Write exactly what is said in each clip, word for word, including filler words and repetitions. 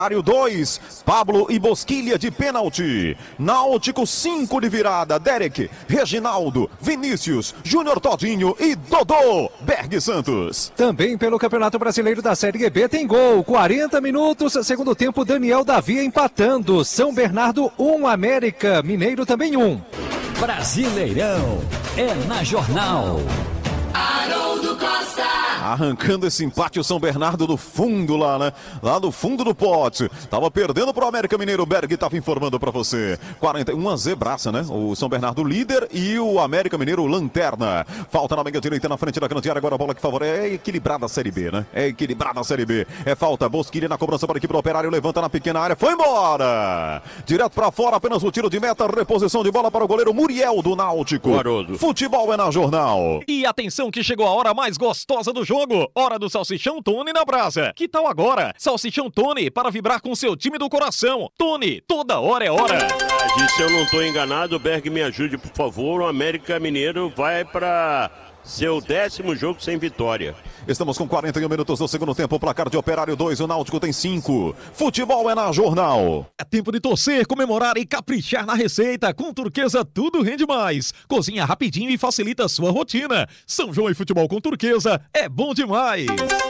dois, Pablo e Bosquilha de pênalti. Náutico cinco de virada. Derek, Reginaldo, Vinícius, Júnior Todinho e Dodô. Berg Santos. Também pelo Campeonato Brasileiro da Série B tem gol. quarenta minutos, segundo tempo, Daniel Davi empatando. São Bernardo um, América Mineiro também um. Brasileirão é na Jornal. Haroldo Costa. Arrancando esse empate o São Bernardo do fundo lá, né? Lá do fundo do pote. Tava perdendo pro América Mineiro. O Berg tava informando pra você. quarenta e um a zebraça, né? O São Bernardo líder e o América Mineiro lanterna. Falta na meia direita na frente da grande área. Agora a bola que favorece. É equilibrada a Série B, né? É equilibrada a Série B. É falta. Bosquilha na cobrança para a equipe do Operário. Levanta na pequena área. Foi embora! Direto pra fora. Apenas o tiro de meta. Reposição de bola para o goleiro Muriel do Náutico. Haroldo. Futebol é na Jornal. E atenção que chegou a hora mais gostosa do jogo. Hora do Salsichão Tony na brasa. Que tal agora? Salsichão Tony para vibrar com seu time do coração. Tony, toda hora é hora. Ah, se eu não estou enganado, Berg, me ajude, por favor. O América Mineiro vai para seu décimo jogo sem vitória. Estamos com quarenta e um minutos do segundo tempo. O placar de Operário dois, o Náutico tem cinco. Futebol é na Jornal. É tempo de torcer, comemorar e caprichar na receita. Com Turquesa tudo rende mais. Cozinha rapidinho e facilita a sua rotina. São João e futebol com Turquesa é bom demais.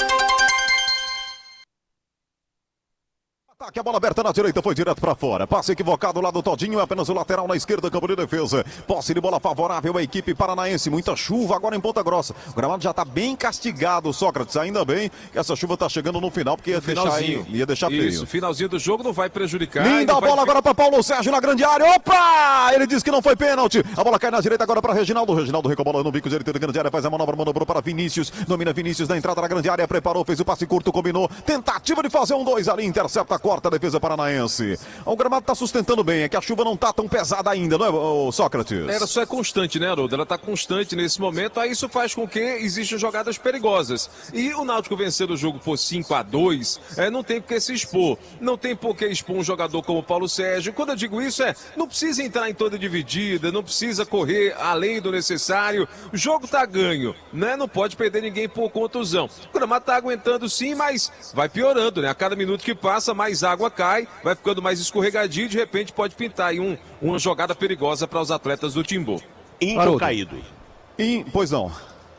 Ataque, a bola aberta na direita, foi direto pra fora. Passe equivocado lá do Todinho, é apenas o lateral na esquerda, campo de defesa. Posse de bola favorável à equipe paranaense. Muita chuva agora em Ponta Grossa. O gramado já tá bem castigado, Sócrates. Ainda bem que essa chuva tá chegando no final, porque ia deixar, aí, ia deixar feio. Isso, finalzinho do jogo não vai prejudicar. Linda a bola vai... agora pra Paulo Sérgio na grande área. Opa! Ele disse que não foi pênalti. A bola cai na direita agora pra Reginaldo. Reginaldo recobola no bico direito da grande área, faz a manobra, manobrou para Vinícius. Domina Vinícius na entrada da grande área, preparou, fez o passe curto, combinou. Tentativa de fazer um dois ali, intercepta, corta a defesa paranaense. O gramado tá sustentando bem, é que a chuva não tá tão pesada ainda, não é, Sócrates? Ela só é constante, né, Haroldo? Ela tá constante nesse momento, aí isso faz com que existam jogadas perigosas. E o Náutico vencendo o jogo por cinco a dois, é, não tem por que se expor. Não tem por que expor um jogador como o Paulo Sérgio. Quando eu digo isso, é, não precisa entrar em toda dividida, não precisa correr além do necessário. O jogo tá ganho, né? Não pode perder ninguém por contusão. O gramado tá aguentando sim, mas vai piorando, né? A cada minuto que passa, mais água cai, vai ficando mais escorregadio e de repente pode pintar aí um, uma jogada perigosa para os atletas do Timbó. Índio caído. E, pois não.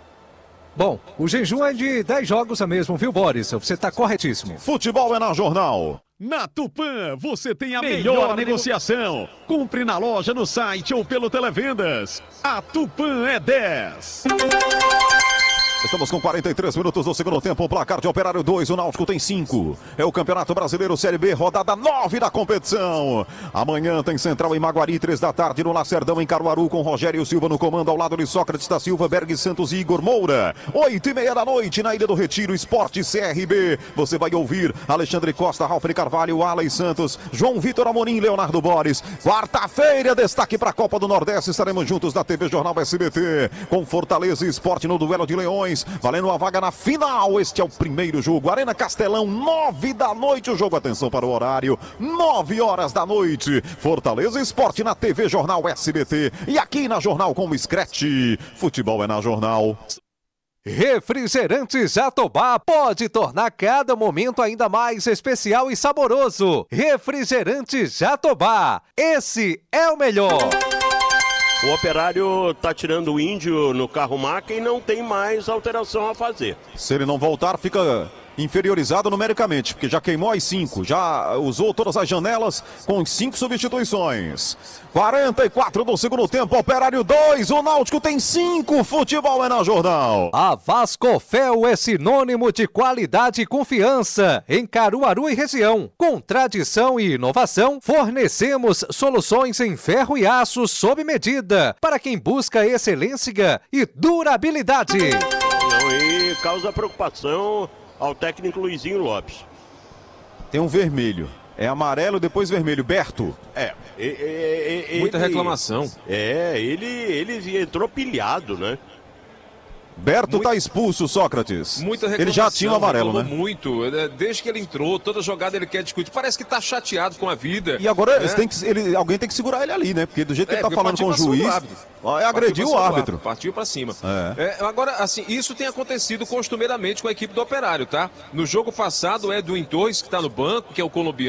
Bom, o jejum é de dez jogos mesmo, viu, Boris? Você tá corretíssimo. Futebol é na Jornal. Na Tupã, você tem a melhor, melhor negociação. Compre na loja, no site ou pelo Televendas. A Tupã é dez. Estamos com quarenta e três minutos do segundo tempo. O placar de Operário dois, o Náutico tem cinco. É o Campeonato Brasileiro Série B, rodada nove da competição. Amanhã tem Central em Maguari, três da tarde no Lacerdão, em Caruaru, com Rogério Silva no comando, ao lado de Sócrates da Silva, Berg Santos e Igor Moura. Oito e meia da noite, na Ilha do Retiro, Esporte C R B. Você vai ouvir Alexandre Costa, Ralf Carvalho, Alex Santos, João Vitor Amorim, Leonardo Boris. Quarta-feira, destaque para a Copa do Nordeste. Estaremos juntos da T V Jornal S B T, com Fortaleza e Esporte no duelo de Leões, valendo uma vaga na final. Este é o primeiro jogo, Arena Castelão, nove da noite o jogo. Atenção para o horário, nove horas da noite. Fortaleza Esporte na T V Jornal S B T e aqui na Jornal com o Scratch. Futebol é na Jornal. Refrigerante Jatobá pode tornar cada momento ainda mais especial e saboroso. Refrigerante Jatobá, esse é o melhor. O Operário tá tirando o Índio no carro-maca e não tem mais alteração a fazer. Se ele não voltar, fica inferiorizado numericamente, porque já queimou as cinco, já usou todas as janelas com cinco substituições. quarenta e quatro do segundo tempo, Operário dois, o Náutico tem cinco. Futebol é na Jornal. A Vascofel é sinônimo de qualidade e confiança em Caruaru e região. Com tradição e inovação, fornecemos soluções em ferro e aço sob medida para quem busca excelência e durabilidade. Não, e causa preocupação ao técnico Luizinho Lopes. Tem um vermelho. É amarelo, depois vermelho. Berto. É. é, é, é Muita ele, reclamação. É, ele, ele entrou pilhado, né? Berto Muito, tá expulso, Sócrates. Muita reclamação. Ele já tinha o amarelo, né? Muito. Desde que ele entrou, toda jogada ele quer discutir. Parece que tá chateado com a vida. E agora né? tem que, ele, alguém tem que segurar ele ali, né? Porque do jeito que é, ele tá falando com o juiz, é agrediu o árbitro. Partiu pra cima. É. É, agora, assim, isso tem acontecido costumeiramente com a equipe do Operário, tá? No jogo passado, é do Torres, que tá no banco, que é o colombiano.